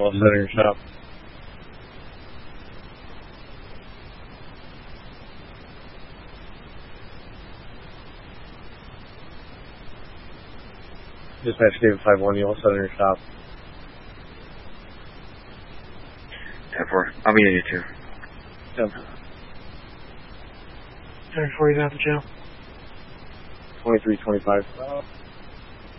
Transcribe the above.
Well, setting your shop. Dispatch David 5-1, you all set in your shop. 10-4. I'll be in you too. 10-4, he's out the jail. 23-25.